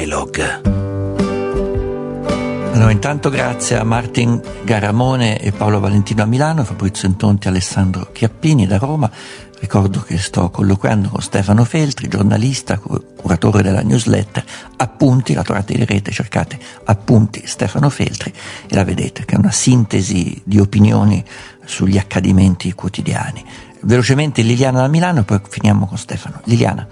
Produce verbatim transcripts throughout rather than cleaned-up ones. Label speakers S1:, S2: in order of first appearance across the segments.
S1: Melog. Allora, intanto grazie a Martin Garamone e Paolo Valentino a Milano, Fabrizio Intonti e Alessandro Chiappini da Roma. Ricordo che sto colloquiando con Stefano Feltri, giornalista, curatore della newsletter Appunti, la trovate in rete, cercate Appunti Stefano Feltri e la vedete, che è una sintesi di opinioni sugli accadimenti quotidiani. Velocemente Liliana da Milano e poi finiamo con Stefano. Liliana.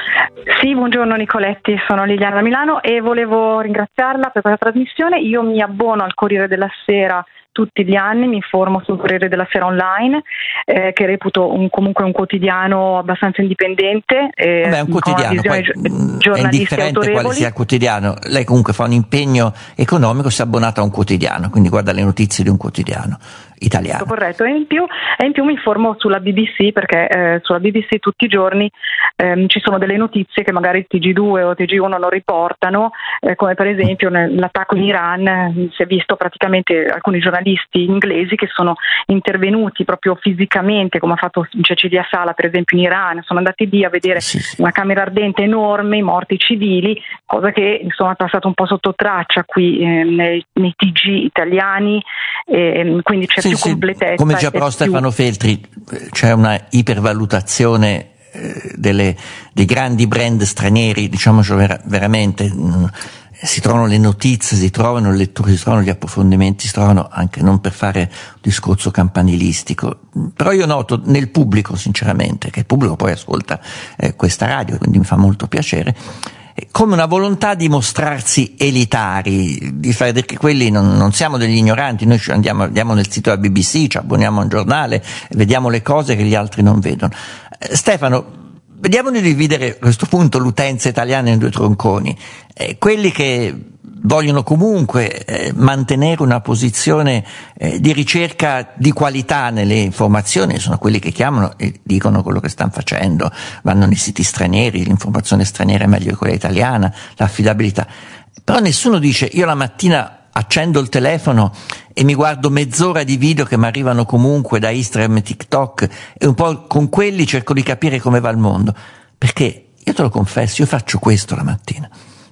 S2: Sì, buongiorno Nicoletti, sono Liliana da Milano e volevo ringraziarla per questa trasmissione. Io mi abbono al Corriere della Sera tutti gli anni, mi informo sul Corriere della Sera online, eh, che reputo un, comunque un quotidiano abbastanza indipendente. Eh,
S1: Vabbè, è un quotidiano, poi è indifferente quale sia il quotidiano. Lei comunque fa un impegno economico, si è abbonata a un quotidiano, quindi guarda le notizie di un quotidiano italiano.
S2: Corretto, e in più, e in più mi informo sulla B B C perché eh, sulla B B C tutti i giorni ehm, ci sono delle notizie che magari T G due o T G uno non riportano, eh, come per esempio nell'attacco in Iran eh, si è visto praticamente alcuni giornalisti inglesi che sono intervenuti proprio fisicamente, come ha fatto Cecilia Sala per esempio in Iran, sono andati lì a vedere sì, sì. una camera ardente enorme, i morti civili, cosa che insomma è passata un po' sotto traccia qui eh, nei, nei T G italiani, eh, quindi c'è
S1: sì,
S2: più
S1: sì,
S2: completezza.
S1: come già però Stefano Feltri, c'è una ipervalutazione eh, delle, dei grandi brand stranieri, diciamocelo vera, veramente, mh, si trovano le notizie, si trovano le letture, si trovano gli approfondimenti, si trovano anche, non per fare un discorso campanilistico, però io noto nel pubblico sinceramente, che il pubblico poi ascolta eh, questa radio, quindi mi fa molto piacere, come una volontà di mostrarsi elitari, di fare dire che quelli non, non siamo degli ignoranti, noi ci andiamo, andiamo nel sito della B B C, ci abboniamo a un giornale, vediamo le cose che gli altri non vedono. Eh, Stefano, vediamo di dividere a questo punto l'utenza italiana in due tronconi, eh, quelli che vogliono comunque eh, mantenere una posizione eh, di ricerca di qualità nelle informazioni, sono quelli che chiamano e dicono quello che stanno facendo, vanno nei siti stranieri, l'informazione straniera è meglio di quella italiana, l'affidabilità, però nessuno dice io la mattina accendo il telefono e mi guardo mezz'ora di video che mi arrivano comunque da Instagram e TikTok e un po' con quelli cerco di capire come va il mondo, perché io te lo confesso, io faccio questo la mattina.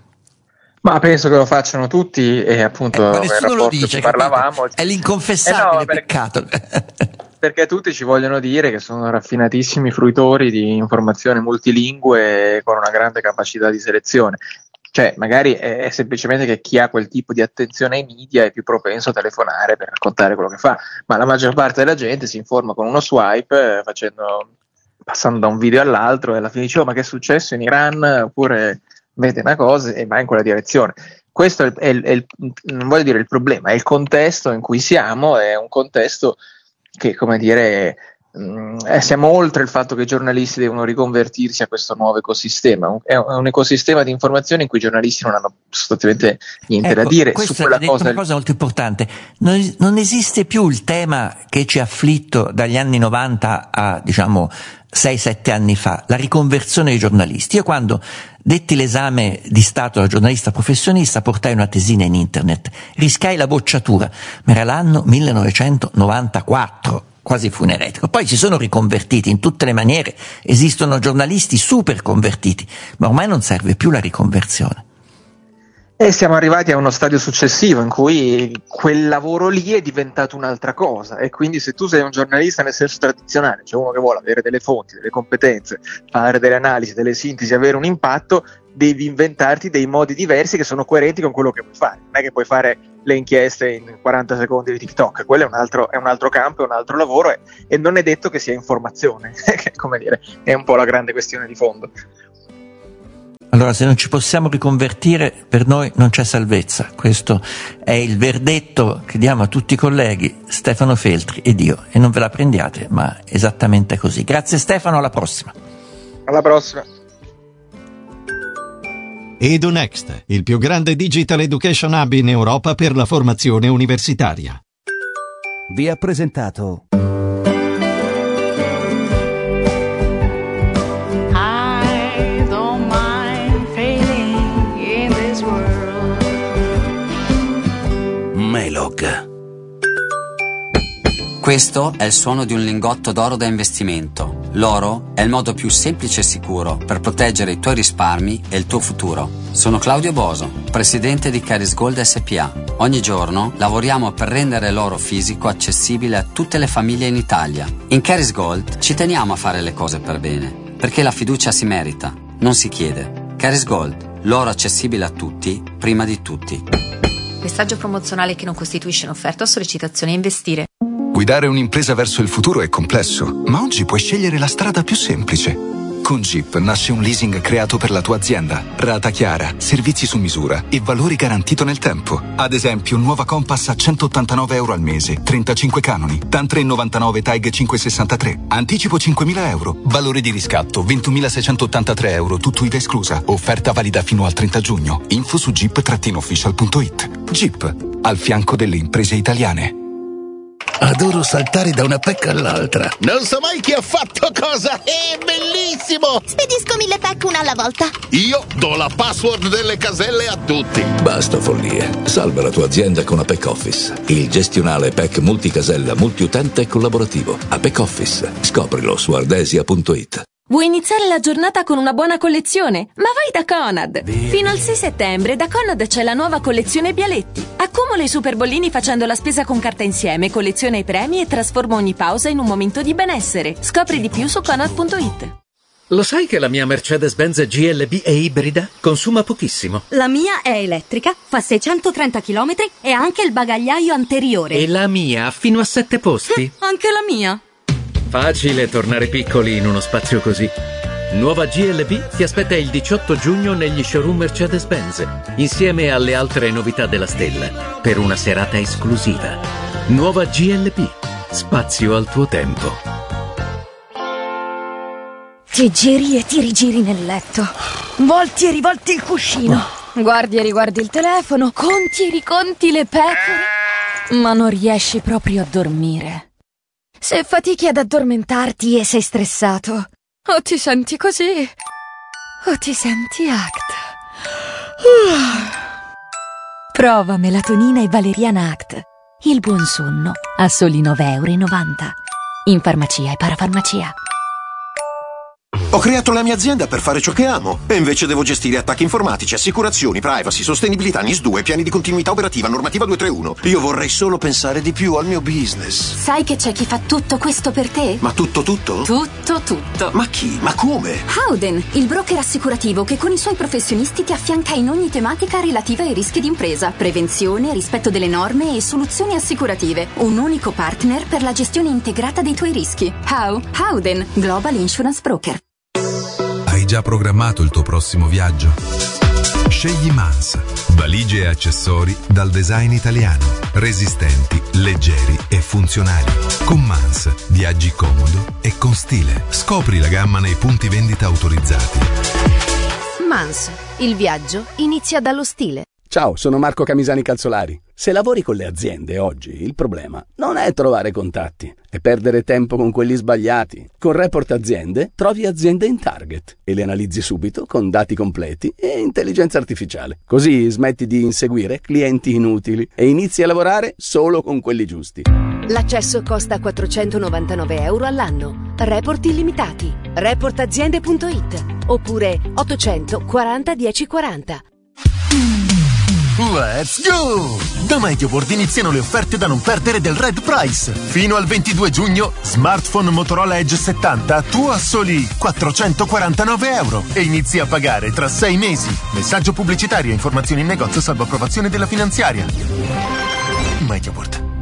S3: Ma penso che lo facciano tutti e appunto
S1: eh, nessuno lo dice,
S3: parlavamo
S1: è l'inconfessabile
S3: eh no, perché,
S1: peccato
S3: perché tutti ci vogliono dire che sono raffinatissimi fruitori di informazione multilingue con una grande capacità di selezione. Cioè magari è, è semplicemente che chi ha quel tipo di attenzione ai media è più propenso a telefonare per raccontare quello che fa, ma la maggior parte della gente si informa con uno swipe, facendo, passando da un video all'altro e alla fine dice oh, ma che è successo in Iran, oppure vede una cosa e va in quella direzione. Questo è, è, è il, non voglio dire il problema, è il contesto in cui siamo, è un contesto che, come dire, mh, siamo oltre il fatto che i giornalisti devono riconvertirsi a questo nuovo ecosistema, è un, è un ecosistema di informazioni in cui i giornalisti non hanno sostanzialmente niente
S1: ecco,
S3: da dire.
S1: Questo
S3: su quella
S1: è
S3: cosa
S1: una cosa molto importante, non, non esiste più il tema che ci ha afflitto dagli anni novanta a diciamo sei sette anni fa, la riconversione dei giornalisti. Io quando detti l'esame di stato da giornalista professionista portai una tesina in internet, rischiai la bocciatura, ma era l'anno millenovecentonovantaquattro, quasi fu un eretico. Poi si sono riconvertiti in tutte le maniere, esistono giornalisti super convertiti, ma ormai non serve più la riconversione.
S3: E siamo arrivati a uno stadio successivo in cui quel lavoro lì è diventato un'altra cosa, e quindi se tu sei un giornalista nel senso tradizionale, cioè uno che vuole avere delle fonti, delle competenze, fare delle analisi, delle sintesi, avere un impatto, devi inventarti dei modi diversi che sono coerenti con quello che vuoi fare. Non è che puoi fare le inchieste in quaranta secondi di TikTok, quello è un altro, è un altro campo, è un altro lavoro, e, e non è detto che sia informazione, che come dire, è un po' la grande questione di fondo.
S1: Allora, se non ci possiamo riconvertire, per noi non c'è salvezza. Questo è il verdetto che diamo a tutti i colleghi, Stefano Feltri ed io, e non ve la prendiate, ma esattamente così. Grazie Stefano, alla prossima.
S3: Alla prossima.
S4: EduNext, il più grande digital education hub in Europa per la formazione universitaria.
S5: Vi ha presentato Melog.
S6: Questo è il suono di un lingotto d'oro da investimento. L'oro è il modo più semplice e sicuro per proteggere i tuoi risparmi e il tuo futuro. Sono Claudio Boso, presidente di Caris Gold S P A. Ogni giorno lavoriamo per rendere l'oro fisico accessibile a tutte le famiglie in Italia. In Caris Gold ci teniamo a fare le cose per bene, perché la fiducia si merita, non si chiede. Caris Gold, l'oro accessibile a tutti, prima di tutti.
S7: Messaggio promozionale che non costituisce un'offerta o sollecitazione a investire.
S8: Guidare un'impresa verso il futuro è complesso, ma oggi puoi scegliere la strada più semplice. Con Jeep nasce un leasing creato per la tua azienda. Rata chiara, servizi su misura e valori garantito nel tempo. Ad esempio, nuova Compass a centottantanove euro al mese, trentacinque canoni, TAN tre virgola novantanove, TAG cinquecentosessantatré. Anticipo cinquemila euro. Valore di riscatto ventumilaseicentottantatré euro, tutto I V A esclusa. Offerta valida fino al trenta giugno. Info su jeep official punto it. Jeep, al fianco delle imprese italiane.
S9: Adoro saltare da una pecca all'altra. Non so mai chi ha fatto cosa. È bellissimo.
S10: Spedisco mille pack una alla volta.
S9: Io do la password delle caselle a tutti.
S11: Basta follie. Salva la tua azienda con Apex Office. Il gestionale P E C multicasella, multiutente e collaborativo. Apex Office. Scoprilo su ardesia punto it.
S12: Vuoi iniziare la giornata con una buona collezione? Ma vai da Conad! Fino al sei settembre da Conad c'è la nuova collezione Bialetti. Accumula i super bollini facendo la spesa con carta insieme, colleziona i premi e trasforma ogni pausa in un momento di benessere. Scopri di più su conad punto it.
S13: Lo sai che la mia Mercedes-Benz G L B è ibrida? Consuma pochissimo.
S14: La mia è elettrica, fa seicentotrenta chilometri e ha anche il bagagliaio anteriore.
S13: E la mia ha fino a sette posti.
S14: Anche la mia.
S13: Facile tornare piccoli in uno spazio così. Nuova G L B ti aspetta il diciotto giugno negli showroom Mercedes-Benz, insieme alle altre novità della stella, per una serata esclusiva. Nuova G L B, spazio al tuo tempo.
S14: Ti giri e ti rigiri nel letto, volti e rivolti il cuscino, guardi e riguardi il telefono, conti e riconti le pecore, ma non riesci proprio a dormire. Se fatichi ad addormentarti e sei stressato, o ti senti così, o ti senti Act. Prova melatonina e valeriana Act. Il buon sonno a soli nove e novanta euro. In farmacia e parafarmacia.
S15: Ho creato la mia azienda per fare ciò che amo e invece devo gestire attacchi informatici, assicurazioni, privacy, sostenibilità, N I S due, piani di continuità operativa, normativa duecentotrentuno. Io vorrei solo pensare di più al mio business.
S14: Sai che c'è chi fa tutto questo per te?
S15: Ma tutto tutto?
S14: Tutto tutto.
S15: Ma chi? Ma come?
S14: Howden, il broker assicurativo che con i suoi professionisti ti affianca in ogni tematica relativa ai rischi d'impresa, prevenzione, rispetto delle norme e soluzioni assicurative. Un unico partner per la gestione integrata dei tuoi rischi. How? Howden, Global Insurance Broker.
S16: Hai già programmato il tuo prossimo viaggio? Scegli Mans, valigie e accessori dal design italiano, resistenti, leggeri e funzionali. Con Mans viaggi comodo e con stile. Scopri la gamma nei punti vendita autorizzati.
S17: Mans, il viaggio inizia dallo stile.
S18: Ciao, sono Marco Camisani Calzolari. Se lavori con le aziende oggi, il problema non è trovare contatti, è perdere tempo con quelli sbagliati. Con Report Aziende trovi aziende in target e le analizzi subito con dati completi e intelligenza artificiale. Così smetti di inseguire clienti inutili e inizi a lavorare solo con quelli giusti.
S17: L'accesso costa quattrocentonovantanove euro all'anno. Report illimitati. report aziende punto it oppure ottocento quaranta dieci quaranta.
S19: Let's go! Da MediaWorld iniziano le offerte da non perdere del Red Price. Fino al ventidue giugno, smartphone Motorola Edge settanta tu a soli quattrocentoquarantanove euro e inizi a pagare tra sei mesi. Messaggio pubblicitario e informazioni in negozio salvo approvazione della finanziaria. MediaWorld.